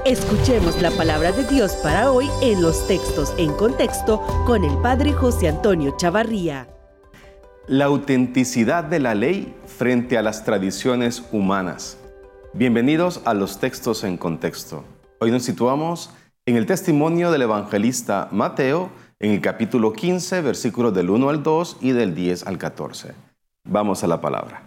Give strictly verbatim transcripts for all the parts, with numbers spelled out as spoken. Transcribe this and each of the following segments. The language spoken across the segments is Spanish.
Escuchemos la palabra de Dios para hoy en los textos en contexto con el Padre José Antonio Chavarría. La autenticidad de la ley frente a las tradiciones humanas. Bienvenidos a los textos en contexto. Hoy nos situamos en el testimonio del evangelista Mateo, en el capítulo quince, versículos del uno al dos y del diez al catorce. Vamos a la palabra.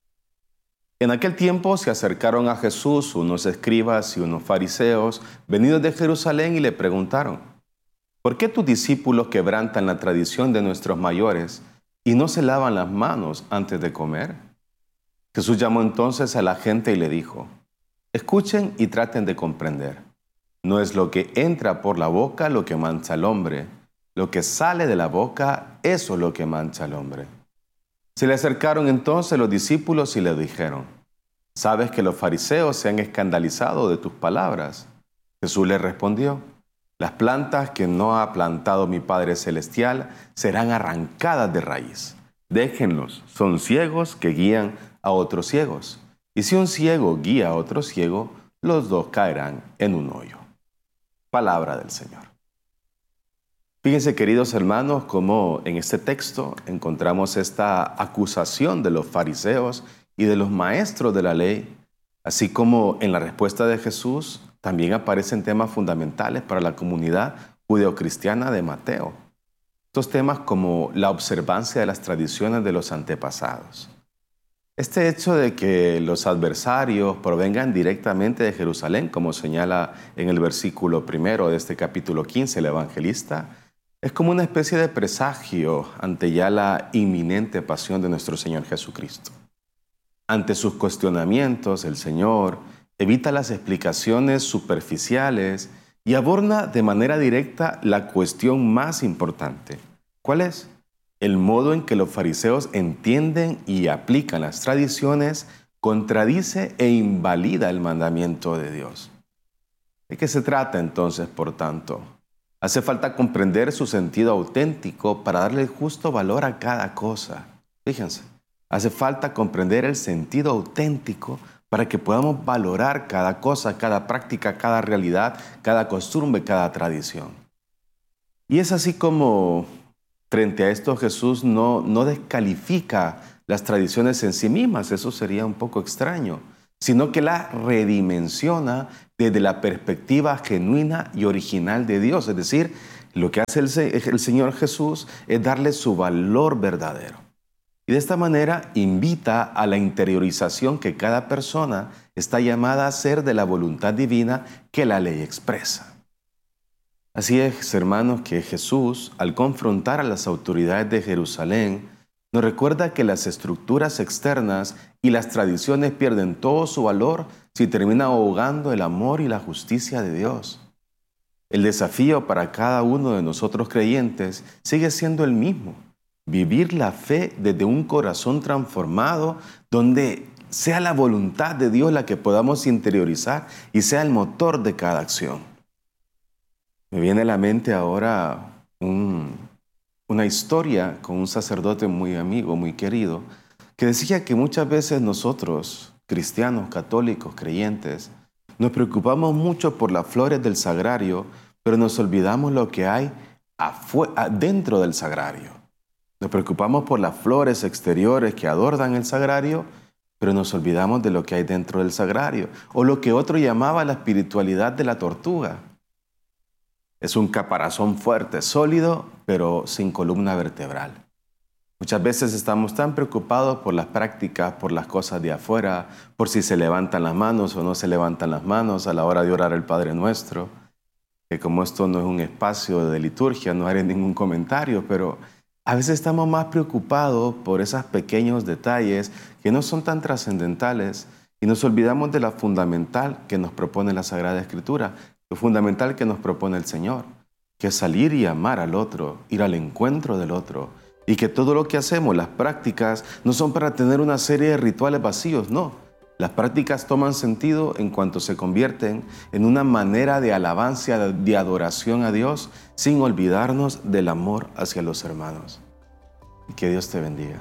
En aquel tiempo se acercaron a Jesús unos escribas y unos fariseos venidos de Jerusalén y le preguntaron: ¿por qué tus discípulos quebrantan la tradición de nuestros mayores y no se lavan las manos antes de comer? Jesús llamó entonces a la gente y le dijo: escuchen y traten de comprender. No es lo que entra por la boca lo que mancha al hombre, lo que sale de la boca, eso es lo que mancha al hombre. Se le acercaron entonces los discípulos y le dijeron: ¿sabes que los fariseos se han escandalizado de tus palabras? Jesús les respondió: las plantas que no ha plantado mi Padre Celestial serán arrancadas de raíz. Déjenlos, son ciegos que guían a otros ciegos. Y si un ciego guía a otro ciego, los dos caerán en un hoyo. Palabra del Señor. Fíjense, queridos hermanos, cómo en este texto encontramos esta acusación de los fariseos y de los maestros de la ley, así como en la respuesta de Jesús también aparecen temas fundamentales para la comunidad judeocristiana de Mateo. Estos temas como la observancia de las tradiciones de los antepasados. Este hecho de que los adversarios provengan directamente de Jerusalén, como señala en el versículo primero de este capítulo quince el evangelista, es como una especie de presagio ante ya la inminente pasión de nuestro Señor Jesucristo. Ante sus cuestionamientos, el Señor evita las explicaciones superficiales y aborda de manera directa la cuestión más importante. ¿Cuál es? El modo en que los fariseos entienden y aplican las tradiciones contradice e invalida el mandamiento de Dios. ¿De qué se trata entonces, por tanto? Hace falta comprender su sentido auténtico para darle el justo valor a cada cosa. Fíjense, hace falta comprender el sentido auténtico para que podamos valorar cada cosa, cada práctica, cada realidad, cada costumbre, cada tradición. Y es así como frente a esto Jesús no, no descalifica las tradiciones en sí mismas, eso sería un poco extraño, sino que las redimensiona desde la perspectiva genuina y original de Dios. Es decir, lo que hace el, el Señor Jesús es darle su valor verdadero. Y de esta manera invita a la interiorización que cada persona está llamada a hacer de la voluntad divina que la ley expresa. Así es, hermanos, que Jesús, al confrontar a las autoridades de Jerusalén, nos recuerda que las estructuras externas y las tradiciones pierden todo su valor si terminan ahogando el amor y la justicia de Dios. El desafío para cada uno de nosotros creyentes sigue siendo el mismo: vivir la fe desde un corazón transformado, donde sea la voluntad de Dios la que podamos interiorizar y sea el motor de cada acción. Me viene a la mente ahora un, una historia con un sacerdote muy amigo, muy querido, que decía que muchas veces nosotros, cristianos, católicos, creyentes, nos preocupamos mucho por las flores del sagrario, pero nos olvidamos lo que hay afu- dentro del sagrario. Nos preocupamos por las flores exteriores que adornan el sagrario, pero nos olvidamos de lo que hay dentro del sagrario, o lo que otro llamaba la espiritualidad de la tortuga. Es un caparazón fuerte, sólido, pero sin columna vertebral. Muchas veces estamos tan preocupados por las prácticas, por las cosas de afuera, por si se levantan las manos o no se levantan las manos a la hora de orar el Padre Nuestro, que como esto no es un espacio de liturgia, no haré ningún comentario, pero a veces estamos más preocupados por esos pequeños detalles que no son tan trascendentales y nos olvidamos de lo fundamental que nos propone la Sagrada Escritura, lo fundamental que nos propone el Señor, que es salir y amar al otro, ir al encuentro del otro, y que todo lo que hacemos, las prácticas, no son para tener una serie de rituales vacíos, no. Las prácticas toman sentido en cuanto se convierten en una manera de alabanza, de adoración a Dios, sin olvidarnos del amor hacia los hermanos. Y que Dios te bendiga.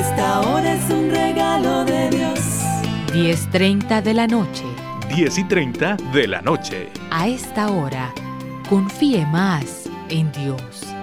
Esta hora es un regalo de Dios. diez treinta de la noche. diez y treinta de la noche. A esta hora, confíe más en Dios.